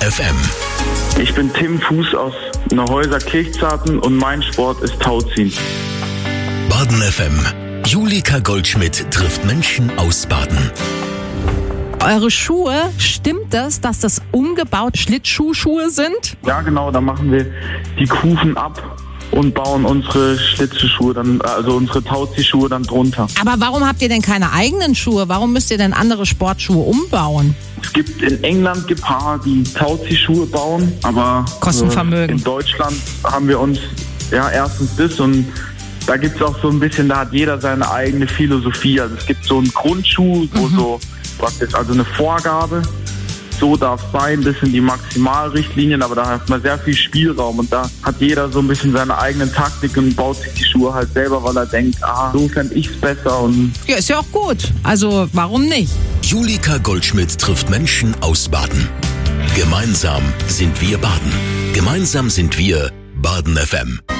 FM. Ich bin Tim Fuß aus Neuhäuser Kirchzarten und mein Sport ist Tauziehen. Baden FM. Julika Goldschmidt trifft Menschen aus Baden. Eure Schuhe, stimmt das, dass das umgebaut Schlittschuhschuhe sind? Ja genau, da machen wir die Kufen ab und bauen unsere Schlittschuhe dann, also unsere Tauziehschuhe dann drunter. Aber warum habt ihr denn keine eigenen Schuhe? Warum müsst ihr denn andere Sportschuhe umbauen? Es gibt in England ein paar, die Tauziehschuhe bauen, aber Kosten Vermögen. In Deutschland haben wir uns erstens das und da gibt es auch so ein bisschen, da hat jeder seine eigene Philosophie. Also es gibt so einen Grundschuh, wo so praktisch, also eine Vorgabe, so darf es sein, das sind die Maximalrichtlinien, aber da hat man sehr viel Spielraum und da hat jeder so ein bisschen seine eigenen Taktik und baut sich die Schuhe halt selber, weil er denkt, so fände ich es besser. Und Ja, ist ja auch gut. Also warum nicht? Julika Goldschmidt trifft Menschen aus Baden. Gemeinsam sind wir Baden. Gemeinsam sind wir Baden FM.